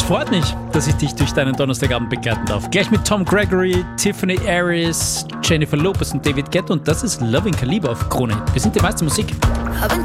freut mich, dass ich dich durch deinen Donnerstagabend begleiten darf. Gleich mit Tom Gregory, Tiffany Aries, Jennifer Lopez und David Guetta und das ist Loving Caliber auf Krone. Wir sind die meiste Musik. I've been